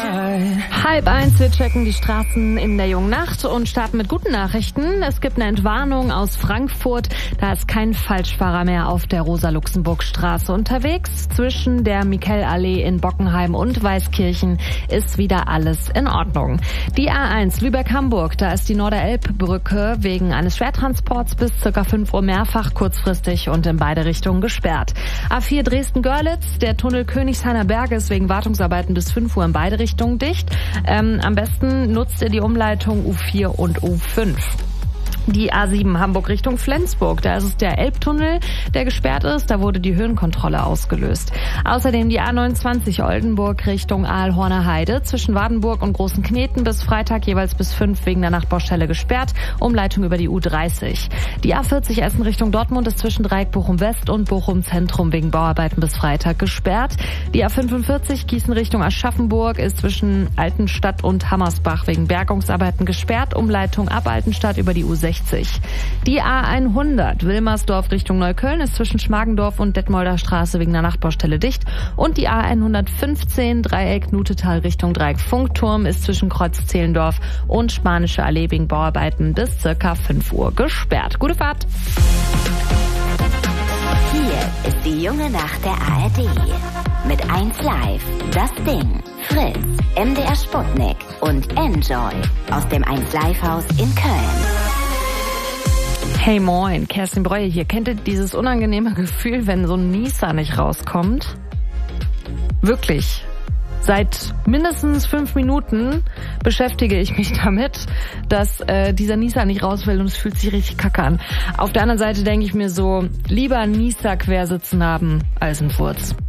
1:30, wir checken die Straßen in der jungen Nacht und starten mit guten Nachrichten. Es gibt eine Entwarnung aus Frankfurt. Da ist kein Falschfahrer mehr auf der Rosa-Luxemburg-Straße unterwegs. Zwischen der Michelallee in Bockenheim und Weißkirchen ist wieder alles in Ordnung. Die A1 Lübeck-Hamburg, da ist die Norderelbbrücke wegen eines Schwertransports bis ca. 5 Uhr mehrfach kurzfristig und in beide Richtungen gesperrt. A4 Dresden-Görlitz, der Tunnel Königshainer Berge ist wegen Wartungsarbeiten bis 5 Uhr in beide Richtungen dicht. Am besten nutzt ihr die Umleitung U4 und U5. Die A7 Hamburg Richtung Flensburg, da ist es der Elbtunnel, der gesperrt ist, da wurde die Höhenkontrolle ausgelöst. Außerdem die A29 Oldenburg Richtung Aalhorner Heide, zwischen Wadenburg und Großen Kneten bis Freitag jeweils bis 5 wegen der Nachbaustelle gesperrt, Umleitung über die U30. Die A40 Essen Richtung Dortmund ist zwischen Dreieck Bochum West und Bochum Zentrum wegen Bauarbeiten bis Freitag gesperrt. Die A45 Gießen Richtung Aschaffenburg ist zwischen Altenstadt und Hammersbach wegen Bergungsarbeiten gesperrt, Umleitung ab Altenstadt über die U60. Die A100 Wilmersdorf Richtung Neukölln ist zwischen Schmargendorf und Detmolder Straße wegen der Nachbaustelle dicht. Und die A115 Dreieck Nutetal Richtung Dreieck Funkturm ist zwischen Kreuz-Zehlendorf und Spanische Allee wegen Bauarbeiten bis ca. 5 Uhr gesperrt. Gute Fahrt! Hier ist die junge Nacht der ARD. Mit 1Live, Das Ding, Fritz, MDR Sputnik und Enjoy aus dem 1Live-Haus in Köln. Hey moin, Kerstin Breuer hier. Kennt ihr dieses unangenehme Gefühl, wenn so ein Nieser nicht rauskommt? Wirklich. Seit mindestens 5 Minuten beschäftige ich mich damit, dass dieser Nieser nicht raus will und es fühlt sich richtig kacke an. Auf der anderen Seite denke ich mir so, lieber einen Nieser quersitzen haben als einen Furz.